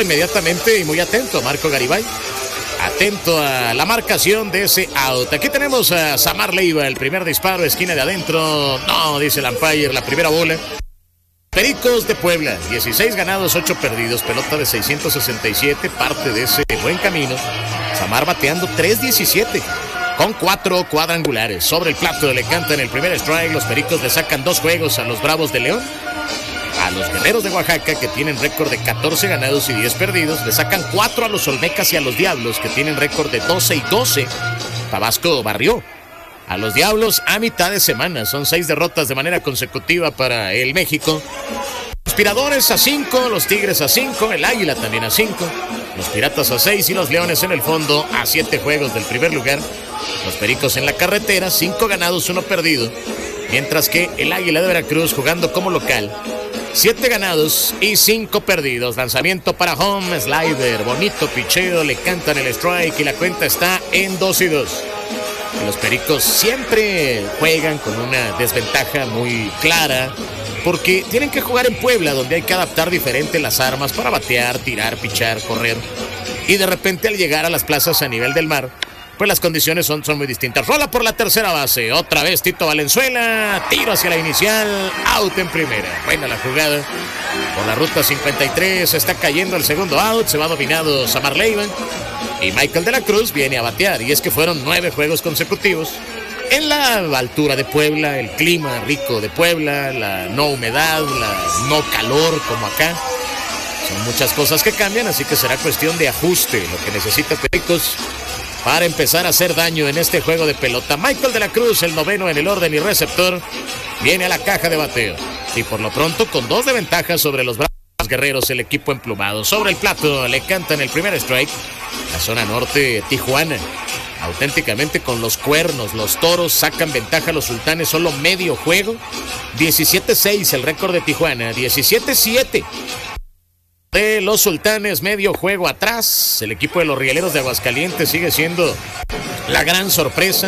escuchando inmediatamente y muy atento a Marco Garibay. Atento a la marcación de ese out. Aquí tenemos a Samar Leiva, el primer disparo, esquina de adentro. No, dice el umpire, la primera bola. Pericos de Puebla, 16 ganados, 8 perdidos, pelota de 667, parte de ese buen camino. Samar bateando 3-17, con 4 cuadrangulares. Sobre el plato le cantan el primer strike. Los Pericos le sacan 2 juegos a los Bravos de León. A los Guerreros de Oaxaca, que tienen récord de 14 ganados y 10 perdidos, le sacan 4 a los Olmecas y a los Diablos, que tienen récord de 12-12. Tabasco barrió a los Diablos a mitad de semana. Son 6 derrotas de manera consecutiva para el México. Los Piradores a 5, los Tigres a 5, el Águila también a 5, los Piratas a 6 y los Leones en el fondo a 7 juegos del primer lugar. Los Pericos en la carretera, 5 ganados, 1 perdido. Mientras que el Águila de Veracruz, jugando como local, 7 ganados y 5 perdidos. Lanzamiento para home, slider, bonito picheo, le cantan el strike y la cuenta está en 2-2. Los Pericos siempre juegan con una desventaja muy clara, porque tienen que jugar en Puebla, donde hay que adaptar diferente las armas para batear, tirar, pichar, correr. Y de repente al llegar a las plazas a nivel del mar, pues las condiciones son muy distintas. Rola por la tercera base, otra vez Tito Valenzuela, tiro hacia la inicial, out en primera. Buena la jugada por la ruta 53, está cayendo el segundo out, se va dominado Samar Leiva y Michael de la Cruz viene a batear. Y es que fueron 9 juegos consecutivos en la altura de Puebla, el clima rico de Puebla, la no humedad, la no calor como acá. Son muchas cosas que cambian, así que será cuestión de ajuste lo que necesita Pericos para empezar a hacer daño en este juego de pelota. Michael de la Cruz, el noveno en el orden y receptor, viene a la caja de bateo. Y por lo pronto, con 2 de ventaja sobre los Bravos Guerreros, el equipo emplumado. Sobre el plato le cantan el primer strike. La zona norte, Tijuana, auténticamente con los cuernos. Los Toros sacan ventaja a los Sultanes, solo medio juego. 17-6 el récord de Tijuana, 17-7. De los Sultanes, medio juego atrás. El equipo de los Rieleros de Aguascalientes sigue siendo la gran sorpresa.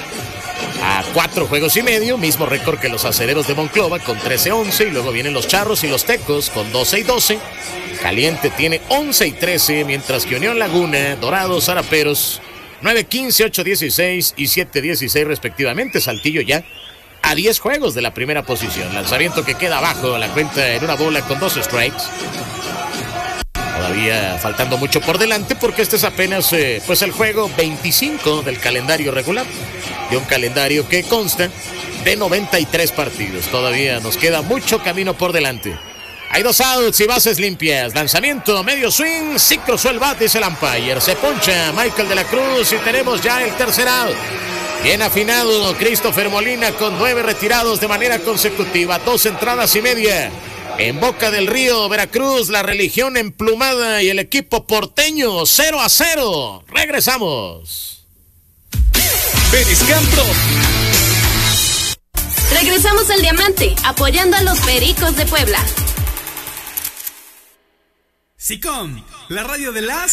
A 4 juegos y medio, mismo récord que los Acereros de Monclova con 13-11. Y luego vienen los Charros y los Tecos con 12-12. Caliente tiene 11-13, mientras que Unión Laguna, Dorados, Zaraperos 9-15, 8-16 y 7-16 respectivamente. Saltillo ya a 10 juegos de la primera posición. Lanzamiento que queda abajo, la cuenta en una bola con 2 strikes. Todavía faltando mucho por delante, porque este es apenas pues el juego 25 del calendario regular, de un calendario que consta de 93 partidos. Todavía nos queda mucho camino por delante. Hay 2 outs y bases limpias. Lanzamiento, medio swing, sí cruzó el bat, dice el umpire. Se poncha Michael de la Cruz y tenemos ya el tercer out. Bien afinado Christopher Molina con 9 retirados de manera consecutiva, 2 entradas y media. En Boca del Río, Veracruz, la religión emplumada y el equipo porteño 0-0. Regresamos. Beriscam Pro. Regresamos al Diamante, apoyando a los Pericos de Puebla. SICOM, la radio de las